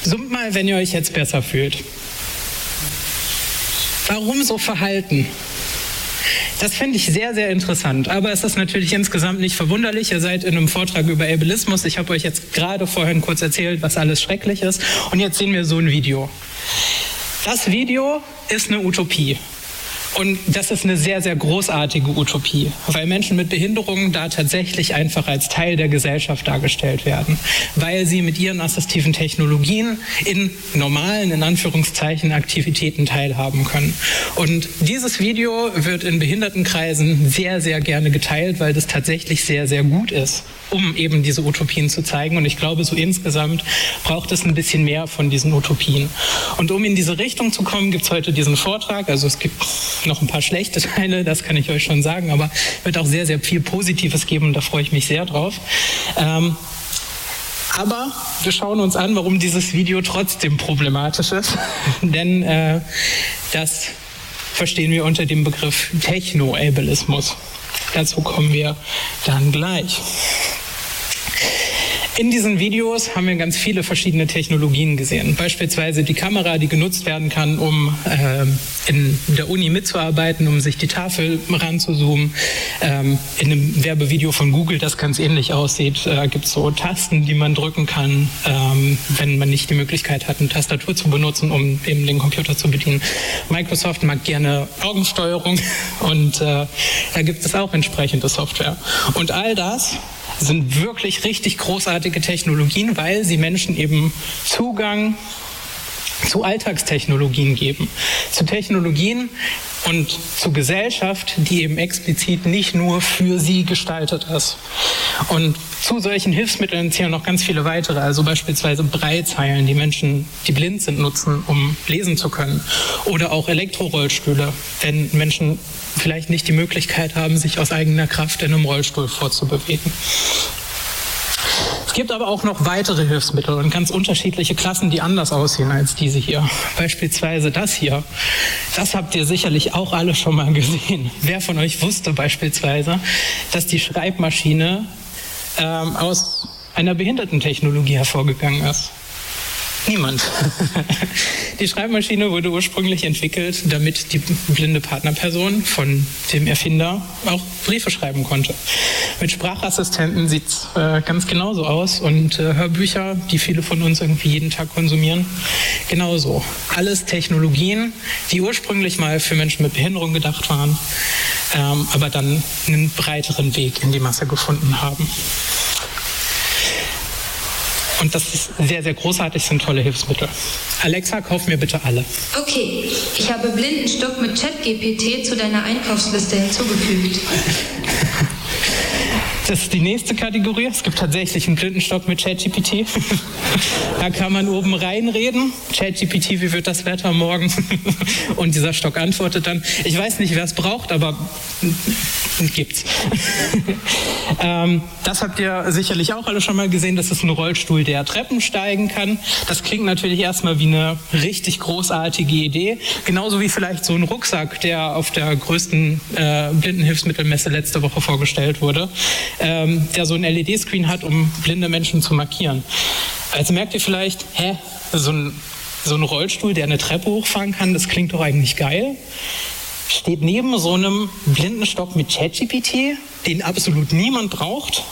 Summt mal, wenn ihr euch jetzt besser fühlt. Warum so verhalten? Das finde ich sehr, sehr interessant. Aber es ist natürlich insgesamt nicht verwunderlich. Ihr seid in einem Vortrag über Ableismus. Ich habe euch jetzt gerade vorhin kurz erzählt, was alles schrecklich ist. Und jetzt sehen wir so ein Video. Das Video ist eine Utopie. Und das ist eine sehr, sehr großartige Utopie, weil Menschen mit Behinderungen da tatsächlich einfach als Teil der Gesellschaft dargestellt werden, weil sie mit ihren assistiven Technologien in normalen, in Anführungszeichen, Aktivitäten teilhaben können. Und dieses Video wird in Behindertenkreisen sehr, sehr gerne geteilt, weil das tatsächlich sehr, sehr gut ist, um eben diese Utopien zu zeigen. Und ich glaube, so insgesamt braucht es ein bisschen mehr von diesen Utopien. Und um in diese Richtung zu kommen, gibt es heute diesen Vortrag. Also es gibt noch ein paar schlechte Teile, das kann ich euch schon sagen, aber es wird auch sehr, sehr viel Positives geben und da freue ich mich sehr drauf. Aber wir schauen uns an, warum dieses Video trotzdem problematisch ist, denn das verstehen wir unter dem Begriff Techno-Ableismus. Dazu kommen wir dann gleich. In diesen Videos haben wir ganz viele verschiedene Technologien gesehen. Beispielsweise die Kamera, die genutzt werden kann, um in der Uni mitzuarbeiten, um sich die Tafel ranzuzoomen. In einem Werbevideo von Google, das ganz ähnlich aussieht, gibt es so Tasten, die man drücken kann, wenn man nicht die Möglichkeit hat, eine Tastatur zu benutzen, um eben den Computer zu bedienen. Microsoft mag gerne Augensteuerung und da gibt es auch entsprechende Software. Und all das sind wirklich richtig großartige Technologien, weil sie Menschen eben Zugang zu Alltagstechnologien geben. Zu Technologien und zu Gesellschaft, die eben explizit nicht nur für sie gestaltet ist. Und zu solchen Hilfsmitteln zählen noch ganz viele weitere, also beispielsweise Braillezeilen, die Menschen, die blind sind, nutzen, um lesen zu können. Oder auch Elektrorollstühle, wenn Menschen vielleicht nicht die Möglichkeit haben, sich aus eigener Kraft in einem Rollstuhl fortzubewegen. Es gibt aber auch noch weitere Hilfsmittel und ganz unterschiedliche Klassen, die anders aussehen als diese hier. Beispielsweise das hier. Das habt ihr sicherlich auch alle schon mal gesehen. Wer von euch wusste beispielsweise, dass die Schreibmaschine aus einer Behindertentechnologie hervorgegangen ist? Niemand. Die Schreibmaschine wurde ursprünglich entwickelt, damit die blinde Partnerperson von dem Erfinder auch Briefe schreiben konnte. Mit Sprachassistenten sieht es ganz genauso aus und Hörbücher, die viele von uns irgendwie jeden Tag konsumieren, genauso. Alles Technologien, die ursprünglich mal für Menschen mit Behinderung gedacht waren, aber dann einen breiteren Weg in die Masse gefunden haben. Und das ist sehr, sehr großartig, sind tolle Hilfsmittel. Alexa, kauf mir bitte alle. Okay, ich habe Blindenstock mit ChatGPT zu deiner Einkaufsliste hinzugefügt. Das ist die nächste Kategorie. Es gibt tatsächlich einen Blindenstock mit ChatGPT. Da kann man oben reinreden. ChatGPT, wie wird das Wetter morgen? Und dieser Stock antwortet dann. Ich weiß nicht, wer es braucht, aber gibt's. Das habt ihr sicherlich auch alle schon mal gesehen. Das ist ein Rollstuhl, der Treppen steigen kann. Das klingt natürlich erstmal wie eine richtig großartige Idee. Genauso wie vielleicht so ein Rucksack, der auf der größten Blindenhilfsmittelmesse letzte Woche vorgestellt wurde. Der so ein LED-Screen hat, um blinde Menschen zu markieren. Also merkt ihr vielleicht, so ein Rollstuhl, der eine Treppe hochfahren kann, das klingt doch eigentlich geil. Steht neben so einem Blindenstock mit ChatGPT, den absolut niemand braucht.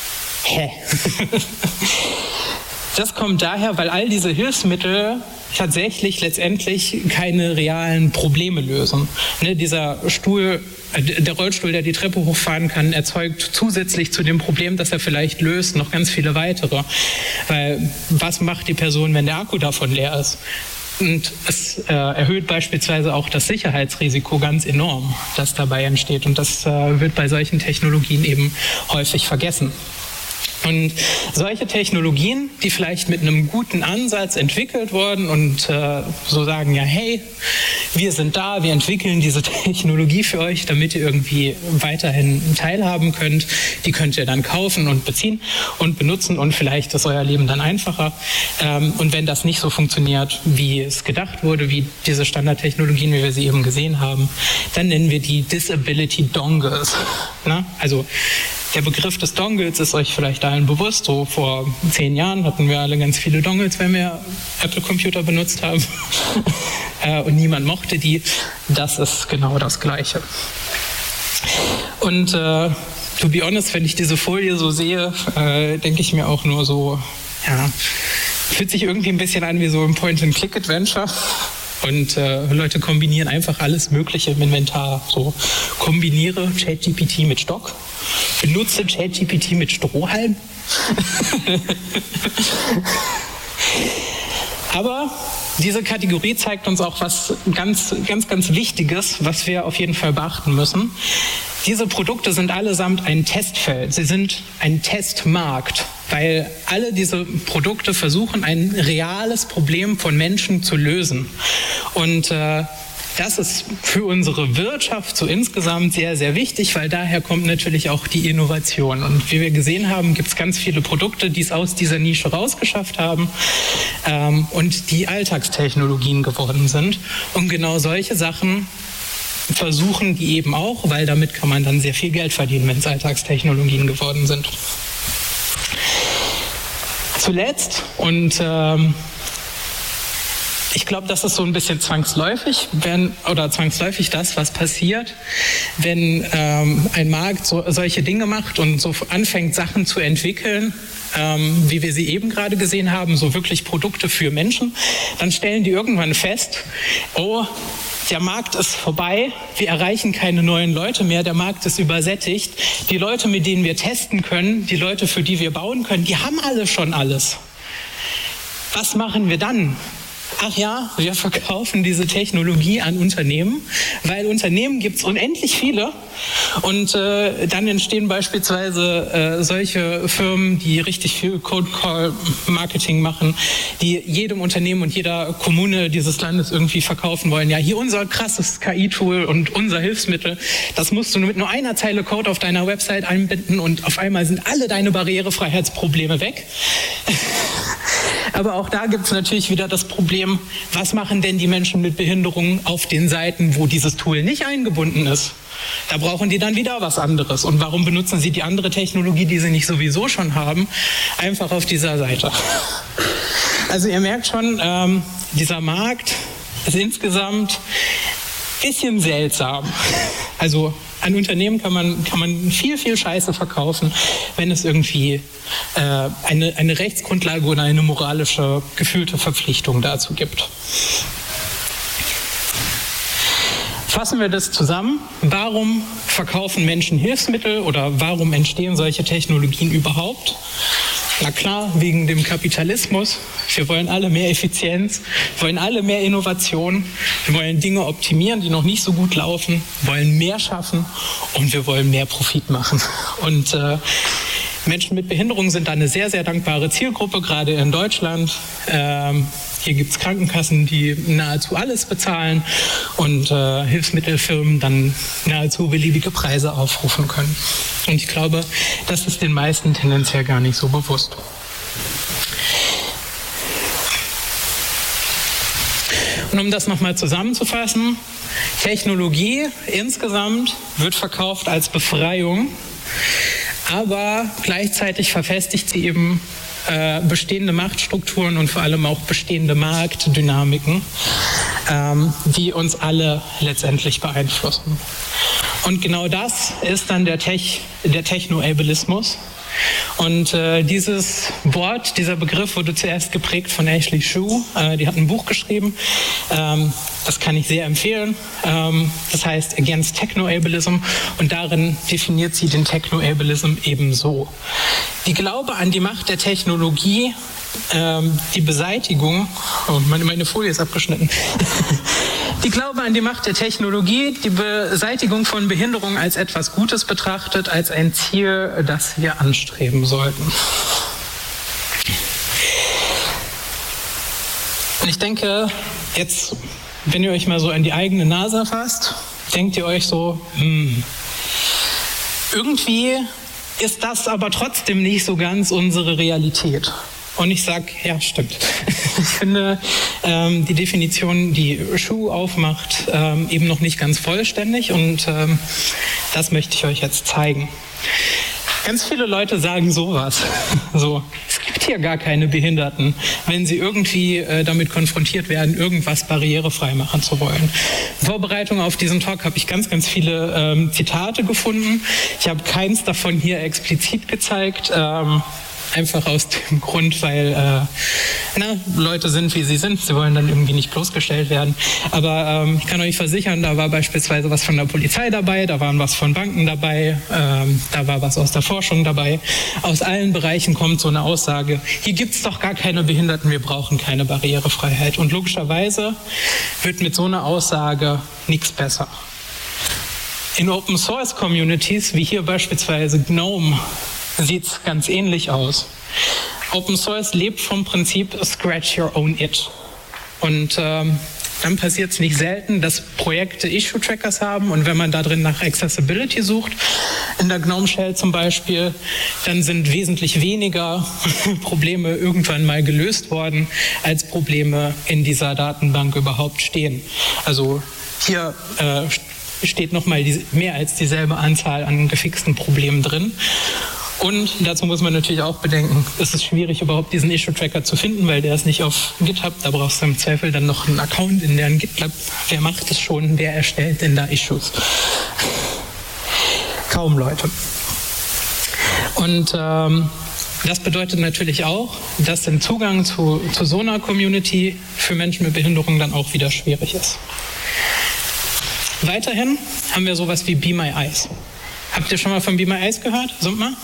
Das kommt daher, weil all diese Hilfsmittel tatsächlich letztendlich keine realen Probleme lösen. Der Rollstuhl, der die Treppe hochfahren kann, erzeugt zusätzlich zu dem Problem, das er vielleicht löst, noch ganz viele weitere. Weil was macht die Person, wenn der Akku davon leer ist? Und es erhöht beispielsweise auch das Sicherheitsrisiko ganz enorm, das dabei entsteht. Und das wird bei solchen Technologien eben häufig vergessen. Und solche Technologien, die vielleicht mit einem guten Ansatz entwickelt wurden und so sagen, ja, hey, wir sind da, wir entwickeln diese Technologie für euch, damit ihr irgendwie weiterhin teilhaben könnt. Die könnt ihr dann kaufen und beziehen und benutzen und vielleicht ist euer Leben dann einfacher. Und wenn das nicht so funktioniert, wie es gedacht wurde, wie diese Standardtechnologien, wie wir sie eben gesehen haben, dann nennen wir die Disability Dongles. Also der Begriff des Dongles ist euch vielleicht allen allen bewusst. So vor 10 Jahren hatten wir alle ganz viele Dongles, wenn wir Apple-Computer benutzt haben. Und niemand mochte die. Das ist genau das Gleiche. Und to be honest, wenn ich diese Folie so sehe, denke ich mir auch nur so, ja, fühlt sich irgendwie ein bisschen an wie so ein Point-and-Click-Adventure. Und Leute kombinieren einfach alles Mögliche im Inventar. So, kombiniere ChatGPT mit Stock, benutze ChatGPT mit Strohhalm. Aber diese Kategorie zeigt uns auch was ganz Wichtiges, was wir auf jeden Fall beachten müssen. Diese Produkte sind allesamt ein Testfeld. Sie sind ein Testmarkt, weil alle diese Produkte versuchen, ein reales Problem von Menschen zu lösen. Und das ist für unsere Wirtschaft so insgesamt sehr, sehr wichtig, weil daher kommt natürlich auch die Innovation. Und wie wir gesehen haben, gibt es ganz viele Produkte, die es aus dieser Nische rausgeschafft haben und die Alltagstechnologien geworden sind. Und genau solche Sachen versuchen die eben auch, weil damit kann man dann sehr viel Geld verdienen, wenn es Alltagstechnologien geworden sind. Zuletzt, und ich glaube, das ist so ein bisschen zwangsläufig das, was passiert, wenn ein Markt solche Dinge macht und so anfängt, Sachen zu entwickeln, wie wir sie eben gerade gesehen haben, so wirklich Produkte für Menschen, dann stellen die irgendwann fest, oh, der Markt ist vorbei, wir erreichen keine neuen Leute mehr, der Markt ist übersättigt. Die Leute, mit denen wir testen können, die Leute, für die wir bauen können, die haben alle schon alles. Was machen wir dann? Ach ja, wir verkaufen diese Technologie an Unternehmen, weil Unternehmen gibt es unendlich viele und dann entstehen beispielsweise solche Firmen, die richtig viel Cold-Call-Marketing machen, die jedem Unternehmen und jeder Kommune dieses Landes irgendwie verkaufen wollen. Ja, hier unser krasses KI-Tool und unser Hilfsmittel, das musst du mit nur einer Zeile Code auf deiner Website einbinden und auf einmal sind alle deine Barrierefreiheitsprobleme weg. Aber auch da gibt es natürlich wieder das Problem, was machen denn die Menschen mit Behinderungen auf den Seiten, wo dieses Tool nicht eingebunden ist? Da brauchen die dann wieder was anderes. Und warum benutzen sie die andere Technologie, die sie nicht sowieso schon haben, einfach auf dieser Seite? Also ihr merkt schon, dieser Markt ist insgesamt ein bisschen seltsam. Also an Unternehmen kann man viel Scheiße verkaufen, wenn es irgendwie eine Rechtsgrundlage oder eine moralische, gefühlte Verpflichtung dazu gibt. Fassen wir das zusammen. Warum verkaufen Menschen Hilfsmittel oder warum entstehen solche Technologien überhaupt? Na klar, wegen dem Kapitalismus. Wir wollen alle mehr Effizienz, wollen alle mehr Innovation, wir wollen Dinge optimieren, die noch nicht so gut laufen, wollen mehr schaffen und wir wollen mehr Profit machen. Und Menschen mit Behinderung sind da eine sehr, sehr dankbare Zielgruppe, gerade in Deutschland. Hier gibt es Krankenkassen, die nahezu alles bezahlen und Hilfsmittelfirmen dann nahezu beliebige Preise aufrufen können. Und ich glaube, das ist den meisten tendenziell gar nicht so bewusst. Und um das nochmal zusammenzufassen, Technologie insgesamt wird verkauft als Befreiung, aber gleichzeitig verfestigt sie eben bestehende Machtstrukturen und vor allem auch bestehende Marktdynamiken, die uns alle letztendlich beeinflussen. Und genau das ist dann der Technoableismus. Und dieses Wort, dieser Begriff wurde zuerst geprägt von Ashley Shue. Die hat ein Buch geschrieben, das kann ich sehr empfehlen. Das heißt Against Technoableism und darin definiert sie den Technoableism ebenso. Die Glaube an die Macht der Technologie, die Beseitigung, oh, meine Folie ist abgeschnitten. Die Glaube an die Macht der Technologie, die Beseitigung von Behinderung als etwas Gutes betrachtet, als ein Ziel, das wir anstreben sollten. Und ich denke, jetzt, wenn ihr euch mal so an die eigene Nase fasst, denkt ihr euch so, irgendwie ist das aber trotzdem nicht so ganz unsere Realität. Und ich sage, ja, stimmt. Ich finde die Definition, die Shue aufmacht, eben noch nicht ganz vollständig und das möchte ich euch jetzt zeigen. Ganz viele Leute sagen sowas. So, es gibt hier gar keine Behinderten, wenn sie irgendwie damit konfrontiert werden, irgendwas barrierefrei machen zu wollen. In Vorbereitung auf diesen Talk habe ich ganz, ganz viele Zitate gefunden. Ich habe keins davon hier explizit gezeigt. Einfach aus dem Grund, weil Leute sind, wie sie sind. Sie wollen dann irgendwie nicht bloßgestellt werden. Aber ich kann euch versichern, da war beispielsweise was von der Polizei dabei, da waren was von Banken dabei, da war was aus der Forschung dabei. Aus allen Bereichen kommt so eine Aussage, hier gibt es doch gar keine Behinderten, wir brauchen keine Barrierefreiheit. Und logischerweise wird mit so einer Aussage nichts besser. In Open-Source-Communities, wie hier beispielsweise GNOME, sieht es ganz ähnlich aus. Open Source lebt vom Prinzip Scratch Your Own It. Und dann passiert es nicht selten, dass Projekte Issue-Trackers haben und wenn man da drin nach Accessibility sucht, in der GNOME Shell zum Beispiel, dann sind wesentlich weniger Probleme irgendwann mal gelöst worden, als Probleme in dieser Datenbank überhaupt stehen. Also hier steht nochmal mehr als dieselbe Anzahl an gefixten Problemen drin. Und dazu muss man natürlich auch bedenken, es ist schwierig, überhaupt diesen Issue-Tracker zu finden, weil der ist nicht auf GitHub. Da brauchst du im Zweifel dann noch einen Account in deren GitLab. Wer macht es schon? Wer erstellt denn da Issues? Kaum Leute. Und das bedeutet natürlich auch, dass ein Zugang zu so einer Community für Menschen mit Behinderung dann auch wieder schwierig ist. Weiterhin haben wir sowas wie Be My Eyes. Habt ihr schon mal von Be My Eyes gehört? Summt mal.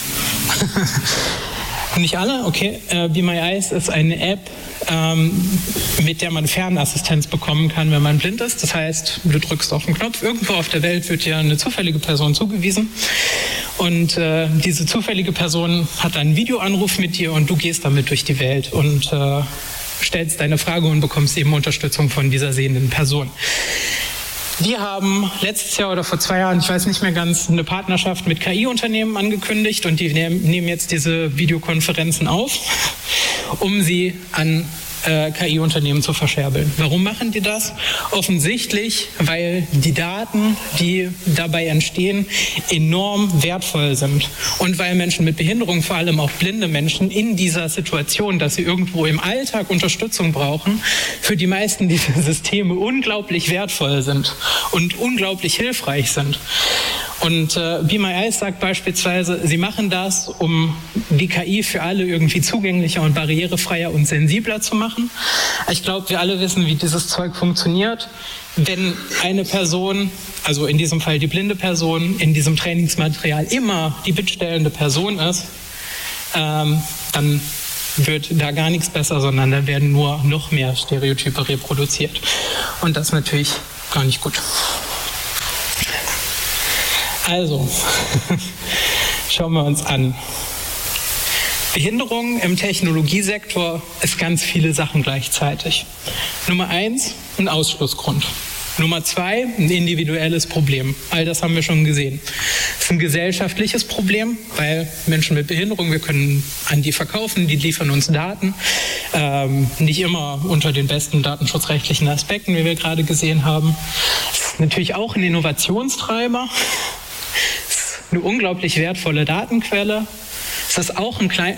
Nicht alle? Okay. Be My Eyes ist eine App, mit der man Fernassistenz bekommen kann, wenn man blind ist. Das heißt, du drückst auf den Knopf, irgendwo auf der Welt wird dir eine zufällige Person zugewiesen und diese zufällige Person hat einen Videoanruf mit dir und du gehst damit durch die Welt und stellst deine Frage und bekommst eben Unterstützung von dieser sehenden Person. Wir haben letztes Jahr oder vor 2 Jahren, ich weiß nicht mehr ganz, eine Partnerschaft mit KI-Unternehmen angekündigt und die nehmen jetzt diese Videokonferenzen auf, um sie an KI-Unternehmen zu verscherbeln. Warum machen die das? Offensichtlich, weil die Daten, die dabei entstehen, enorm wertvoll sind. Und weil Menschen mit Behinderung, vor allem auch blinde Menschen, in dieser Situation, dass sie irgendwo im Alltag Unterstützung brauchen, für die meisten dieser Systeme unglaublich wertvoll sind und unglaublich hilfreich sind. Und Be My Eyes sagt beispielsweise, sie machen das, um die KI für alle irgendwie zugänglicher und barrierefreier und sensibler zu machen. Ich glaube, wir alle wissen, wie dieses Zeug funktioniert. Wenn eine Person, also in diesem Fall die blinde Person, in diesem Trainingsmaterial immer die bittstellende Person ist, dann wird da gar nichts besser, sondern da werden nur noch mehr Stereotype reproduziert. Und das ist natürlich gar nicht gut. Also, schauen wir uns an. Behinderung im Technologiesektor ist ganz viele Sachen gleichzeitig. Nummer 1, ein Ausschlussgrund. Nummer 2, ein individuelles Problem. All das haben wir schon gesehen. Es ist ein gesellschaftliches Problem, weil Menschen mit Behinderung, wir können an die verkaufen, die liefern uns Daten. Nicht immer unter den besten datenschutzrechtlichen Aspekten, wie wir gerade gesehen haben. Es ist natürlich auch ein Innovationstreiber. Es ist eine unglaublich wertvolle Datenquelle. Es ist auch ein